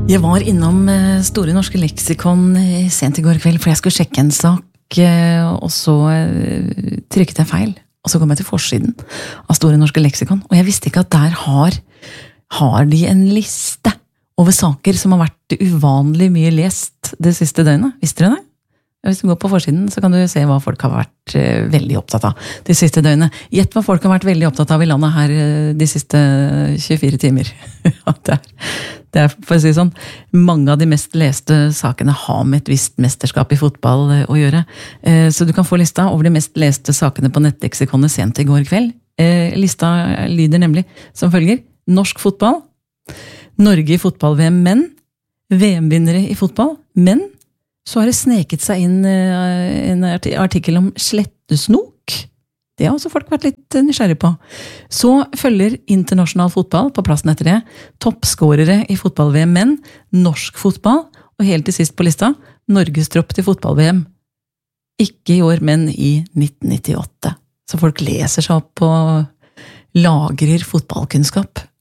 Jeg var innom Store Norske Leksikon sent I går kveld, for jeg skulle sjekke en sak, og så trykket jeg feil, og så kom jeg til forsiden av Store Norske Leksikon, og jeg visste ikke at der har de en liste over saker som har vært uvanlig mye lest det siste døgnet. Visste du det? Hvis du går på forsiden, så kan du se hva folk har vært veldig opptatt av de siste døgnet. Gjett hva folk har vært veldig opptatt av I landet her de siste 24 timer. Det for å si sånn, mange av de mest leste sakene har med et visst mesterskap I fotball å gjøre. Så du kan få lista over de mest leste sakene på nettlexikonet sent I går kveld. Lista lyder nemlig som følger: norsk fotball, Norge I fotball-VM menn, VM-vinnere I fotball menn. Så har det sneket seg inn en artikkel om slettesnok. Det har også folk vært litt nysgjerrig på. Så følger internasjonal fotball på plassen etter det, toppskårere I fotball-VM menn, norsk fotball, og helt til sist på lista, Norges tropp til fotball-VM. Ikke I år, men I 1998. Så folk leser seg opp og lagrer fotballkunnskap.